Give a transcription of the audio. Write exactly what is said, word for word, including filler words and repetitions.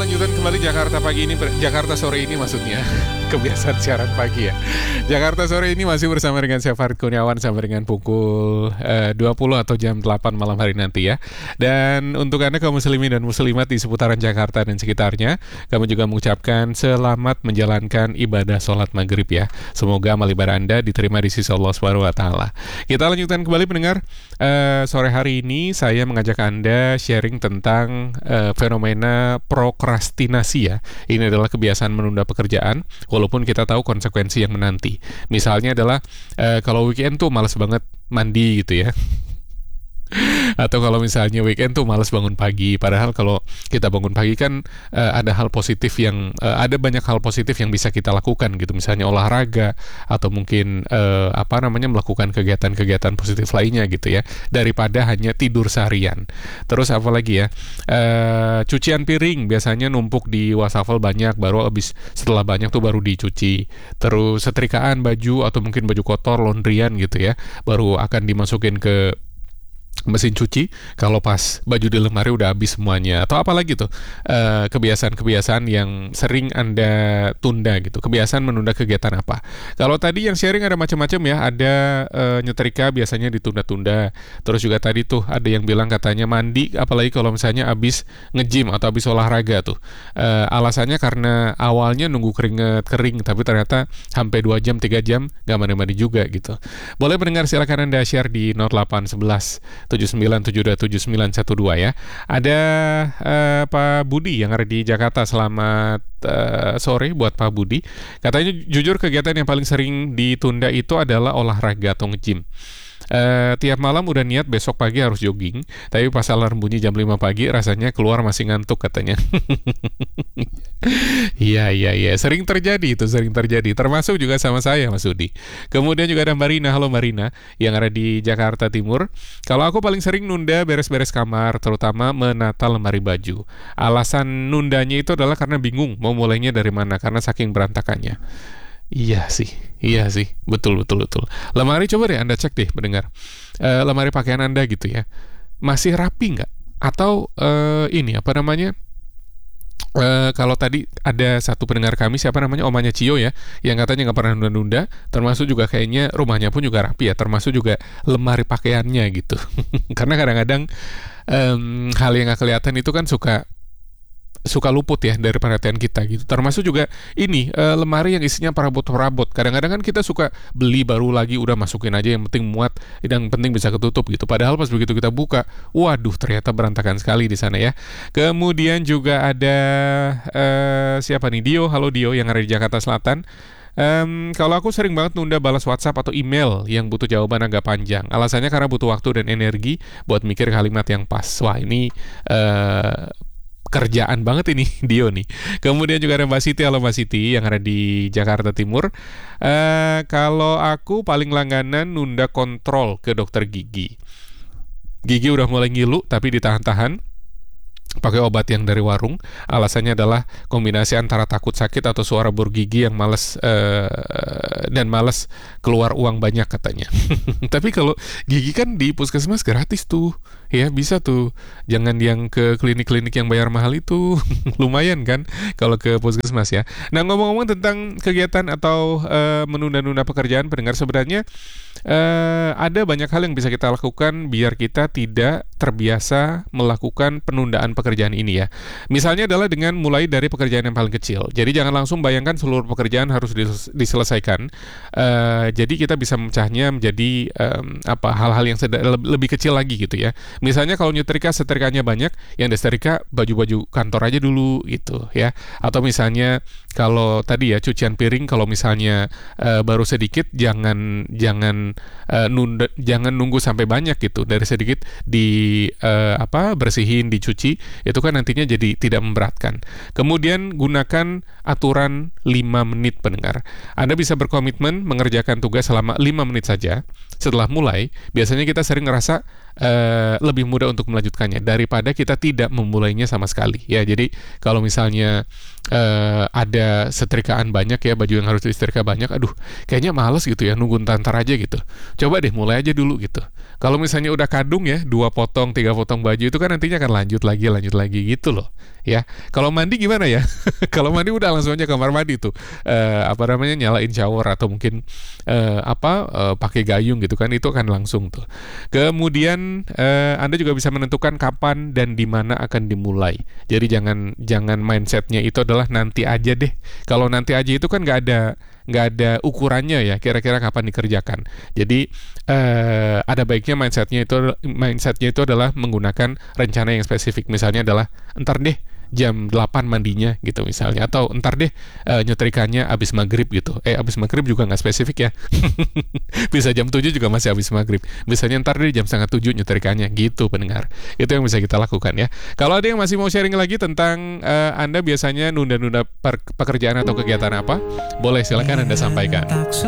lanjutkan kembali Jakarta pagi ini, Jakarta sore ini maksudnya. Kebiasaan siaran pagi ya. Jakarta sore ini masih bersama dengan saya Farid Kurniawan sampai dengan pukul uh, dua puluh atau jam delapan malam hari nanti ya. Dan untuk Anda kaum muslimin dan muslimat di seputaran Jakarta dan sekitarnya, kami juga mengucapkan selamat menjalankan ibadah sholat maghrib ya. Semoga amal ibadah Anda diterima di sisi Allah subhanahu wa taala. Kita lanjutkan kembali pendengar. Uh, sore hari ini saya mengajak Anda sharing tentang uh, fenomena prokrastinasi ya. Ini adalah kebiasaan menunda pekerjaan walaupun kita tahu konsekuensi yang menanti. Misalnya adalah uh, kalau weekend tuh malas banget mandi gitu ya. Atau kalau misalnya weekend tuh malas bangun pagi. Padahal kalau kita bangun pagi kan uh, ada hal positif yang uh, ada banyak hal positif yang bisa kita lakukan gitu. Misalnya olahraga atau mungkin uh, apa namanya melakukan kegiatan-kegiatan positif lainnya gitu ya. Daripada hanya tidur seharian. Terus apa lagi ya? Uh, cucian piring biasanya numpuk di wastafel banyak, baru habis setelah banyak tuh baru dicuci. Terus setrikaan baju atau mungkin baju kotor, laundryan gitu ya, baru akan dimasukin ke mesin cuci kalau pas baju di lemari udah habis semuanya. Atau apalagi tuh uh, kebiasaan-kebiasaan yang sering Anda tunda gitu. Kebiasaan menunda kegiatan apa? Kalau tadi yang sharing ada macam-macam ya. Ada uh, nyetrika biasanya ditunda-tunda. Terus juga tadi tuh ada yang bilang katanya mandi, apalagi kalau misalnya habis nge-gym atau habis olahraga tuh. Uh, alasannya karena awalnya nunggu keringet kering, tapi ternyata sampai dua jam, tiga jam gak mandi-mandi juga gitu. Boleh mendengar, silakan Anda share di nol delapan satu satu tujuh sembilan tujuh dua tujuh sembilan satu dua ya. Ada uh, Pak Budi yang ada di Jakarta. Selamat uh, sore buat Pak Budi. Katanya jujur kegiatan yang paling sering ditunda itu adalah olahraga atau nge-gym. Uh, tiap malam udah niat besok pagi harus jogging, tapi pas alarm bunyi jam lima pagi rasanya keluar masih ngantuk katanya. Iya, iya, iya. Sering terjadi itu, sering terjadi. Termasuk juga sama saya, Mas Udi. Kemudian juga ada Marina. Halo Marina, yang ada di Jakarta Timur. Kalau aku paling sering nunda beres-beres kamar, terutama menata lemari baju. Alasan nundanya itu adalah karena bingung mau mulainya dari mana, karena saking berantakannya. Iya sih, iya sih, betul, betul, betul. Lemari coba deh Anda cek deh, mendengar. E, lemari pakaian Anda gitu ya. Masih rapi nggak? Atau e, ini, apa namanya? Uh, kalau tadi ada satu pendengar kami, siapa namanya, omanya Cio ya, yang katanya nggak pernah nunda-nunda, termasuk juga kayaknya rumahnya pun juga rapi ya, termasuk juga lemari pakaiannya gitu. Karena kadang-kadang um, hal yang nggak kelihatan itu kan suka suka luput ya dari perhatian kita gitu. Termasuk juga ini uh, lemari yang isinya perabot-perabot. Kadang-kadang kan kita suka beli baru lagi, udah masukin aja yang penting muat, yang penting bisa ketutup gitu. Padahal pas begitu kita buka, waduh ternyata berantakan sekali di sana ya. Kemudian juga ada uh, siapa nih, Dio. Halo Dio yang ada di Jakarta Selatan. Um, kalau aku sering banget nunda balas WhatsApp atau email yang butuh jawaban agak panjang. Alasannya karena butuh waktu dan energi buat mikir kalimat yang pas. Wah ini uh, kerjaan banget ini Dio nih. Kemudian juga ada Mbak Siti. Halo Mbak Siti yang ada di Jakarta Timur. uh, Kalau aku paling langganan nunda kontrol ke dokter gigi. Gigi udah mulai ngilu tapi ditahan-tahan pakai obat yang dari warung. Alasannya adalah kombinasi antara takut sakit atau suara bor gigi yang males uh, dan males keluar uang banyak katanya. Tapi kalau gigi kan di puskesmas gratis tuh ya, bisa tuh. Jangan yang ke klinik-klinik yang bayar mahal itu. Lumayan kan kalau ke puskesmas ya. Nah, ngomong-ngomong tentang kegiatan atau uh, menunda-nunda pekerjaan, pendengar, sebenarnya uh, ada banyak hal yang bisa kita lakukan biar kita tidak terbiasa melakukan penundaan pekerjaan ini ya. Misalnya adalah dengan mulai dari pekerjaan yang paling kecil. Jadi jangan langsung bayangkan seluruh pekerjaan harus diselesaikan. Uh, jadi kita bisa memecahnya menjadi um, apa hal-hal yang seda- lebih kecil lagi gitu ya. Misalnya kalau nyetrika, setrikanya banyak, yang disetrika baju-baju kantor aja dulu gitu ya. Atau misalnya kalau tadi ya cucian piring, kalau misalnya uh, baru sedikit, jangan jangan uh, nunda, jangan nunggu sampai banyak gitu. Dari sedikit di uh, apa bersihin, dicuci, itu kan nantinya jadi tidak memberatkan. Kemudian gunakan aturan lima menit pendengar. Anda bisa berkomitmen mengerjakan tugas selama lima menit saja. setelah mulai, biasanya kita sering ngerasa uh, lebih mudah untuk melanjutkannya daripada kita tidak memulainya sama sekali. Ya, jadi kalau misalnya uh, ada setrikaan banyak ya, baju yang harus disetrika banyak, aduh, kayaknya males gitu ya, nunggu ntar aja gitu. Coba deh mulai aja dulu gitu. Kalau misalnya udah kadung ya, dua potong, tiga potong baju itu kan nantinya akan lanjut lagi, lanjut lagi gitu loh. Ya, kalau mandi gimana ya? Kalau mandi udah langsung aja kamar mandi tuh, uh, apa namanya, nyalain shower atau mungkin uh, apa uh, pakai gayung gitu kan, itu akan langsung tuh. Kemudian uh, Anda juga bisa menentukan kapan dan di mana akan dimulai. Jadi jangan jangan mindsetnya itu adalah nanti aja deh. Kalau nanti aja itu kan nggak ada nggak ada ukurannya ya, kira-kira kapan dikerjakan. Jadi uh, ada baiknya mindsetnya itu mindsetnya itu adalah menggunakan rencana yang spesifik. Misalnya adalah entar deh jam delapan mandinya gitu misalnya, atau entar deh uh, nyetrikannya abis maghrib gitu. Eh abis maghrib juga nggak spesifik ya. Bisa jam tujuh juga masih abis maghrib. Misalnya entar deh jam setengah tujuh nyetrikannya gitu, pendengar. Itu yang bisa kita lakukan ya. Kalau ada yang masih mau sharing lagi tentang uh, Anda biasanya nunda-nunda per- pekerjaan atau kegiatan apa, boleh silakan Anda sampaikan.